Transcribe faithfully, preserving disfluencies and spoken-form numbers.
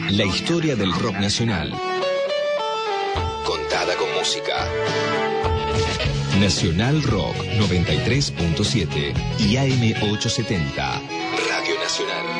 La historia del rock nacional. Contada con música. Nacional Rock noventa y tres punto siete y A M ochocientos setenta. Radio Nacional.